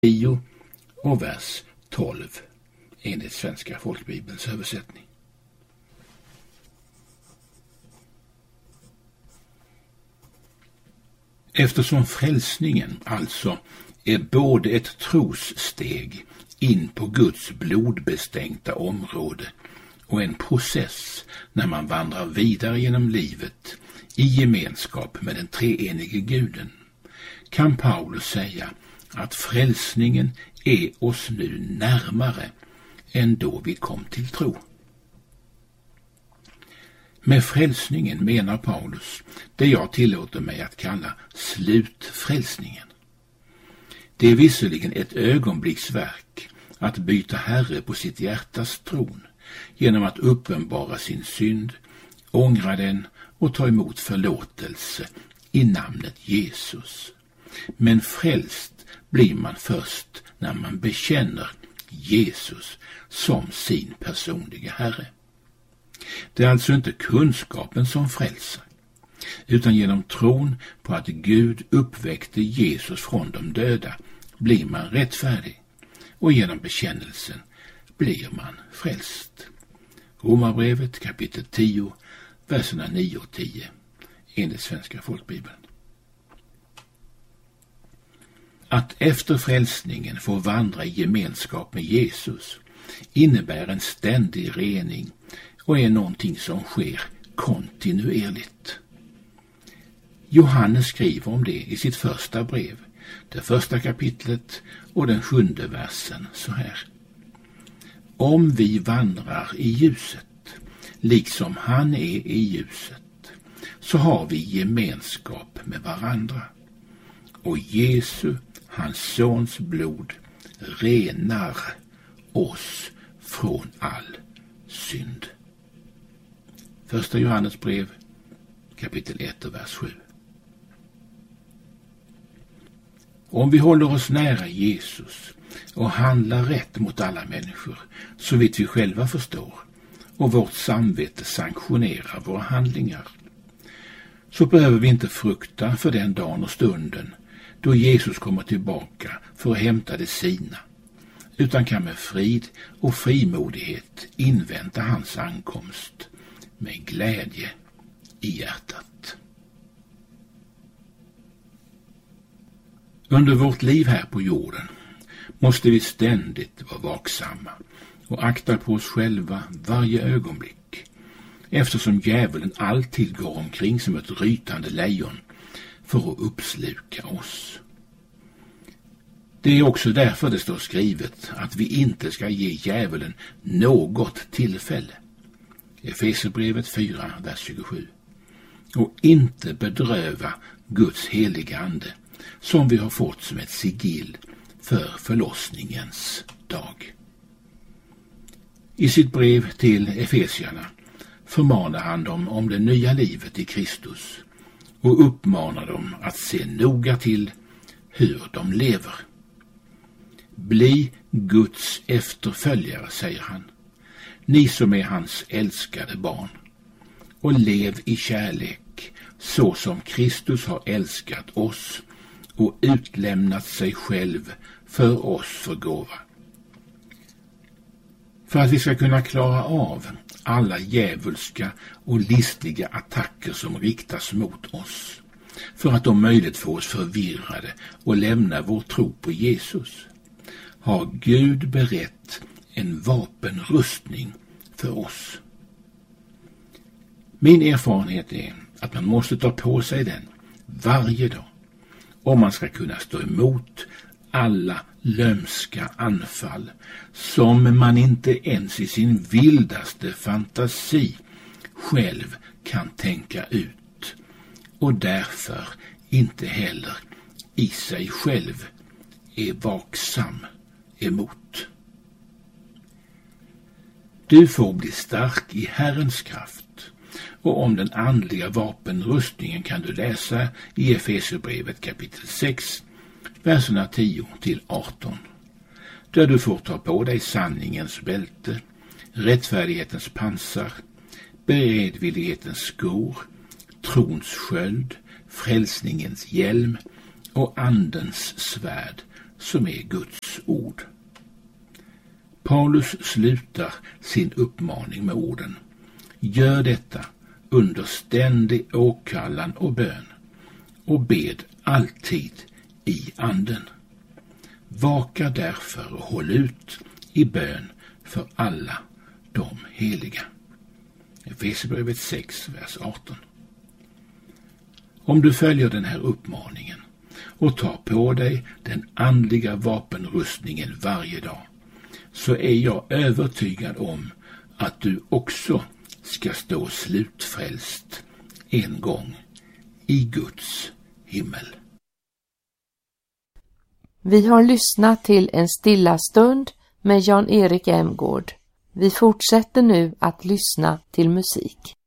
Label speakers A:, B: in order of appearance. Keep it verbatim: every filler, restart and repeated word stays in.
A: tio och vers tolv enligt Svenska folkbibelns översättning. Eftersom frälsningen alltså är både ett trossteg in på Guds blodbestänkta område och en process när man vandrar vidare genom livet i gemenskap med den treenige Guden, kan Paulus säga att frälsningen är oss nu närmare än då vi kom till tro. Med frälsningen menar Paulus det jag tillåter mig att kalla slutfrälsningen. Det är visserligen ett ögonblicksverk att byta herre på sitt hjärtas tron genom att uppenbara sin synd, ångra den och ta emot förlåtelse i namnet Jesus. Men frälst blir man först när man bekänner Jesus som sin personliga herre. Det är alltså inte kunskapen som frälser, utan genom tron på att Gud uppväckte Jesus från de döda blir man rättfärdig, och genom bekännelsen blir man frälst. Romarbrevet kapitel tio, verserna nio och tio enligt Svenska folkbibeln. Att efter frälsningen få vandra i gemenskap med Jesus innebär en ständig rening och är någonting som sker kontinuerligt. Johannes skriver om det i sitt första brev, det första kapitlet och den sjunde versen så här. Om vi vandrar i ljuset, liksom han är i ljuset, så har vi gemenskap med varandra. Och Jesu, hans sons blod, renar oss från all synd. Första Johannes brev, kapitel ett och vers sju. Om vi håller oss nära Jesus och handlar rätt mot alla människor, så vitt vi själva förstår, och vårt samvete sanktionerar våra handlingar, så behöver vi inte frukta för den dagen och stunden då Jesus kommer tillbaka för att hämta det sina, utan kan med frid och frimodighet invänta hans ankomst med glädje i hjärtat. Under vårt liv här på jorden måste vi ständigt vara vaksamma och akta på oss själva varje ögonblick, eftersom djävulen alltid går omkring som ett rytande lejon för att uppsluka oss. Det är också därför det står skrivet att vi inte ska ge djävulen något tillfälle. Efesierbrevet fyra, vers tjugosju. Och inte bedröva Guds heliga ande, som vi har fått som ett sigill för förlossningens dag. I sitt brev till Efesierna förmanar han dem om det nya livet i Kristus och uppmanar dem att se noga till hur de lever. Bli Guds efterföljare, säger han, ni som är hans älskade barn, och lev i kärlek så som Kristus har älskat oss och utlämnat sig själv för oss för gåva. För att vi ska kunna klara av alla djävulska och listiga attacker som riktas mot oss, för att om möjligt få oss förvirrade och lämna vår tro på Jesus, har Gud berett en vapenrustning för oss. Min erfarenhet är att man måste ta på sig den varje dag om man ska kunna stå emot alla lömska anfall som man inte ens i sin vildaste fantasi själv kan tänka ut, och därför inte heller i sig själv är vaksam emot. Du får bli stark i Herrens kraft, och om den andliga vapenrustningen kan du läsa i Efesierbrevet kapitel sex, verserna tio till arton, där du får ta på dig sanningens bälte, rättfärdighetens pansar, beredvillighetens skor, trons sköld, frälsningens hjälm och andens svärd, som är Guds ord. Paulus slutar sin uppmaning med orden: gör detta under ständig åkallan och bön, och bed alltid i anden. Vaka därför och håll ut i bön för alla de heliga. Efesierbrevet sex, vers arton. Om du följer den här uppmaningen och tar på dig den andliga vapenrustningen varje dag, så är jag övertygad om att du också ska stå slutfrälst en gång i Guds himmel.
B: Vi har lyssnat till en stilla stund med Jan-Erik Emgård. Vi fortsätter nu att lyssna till musik.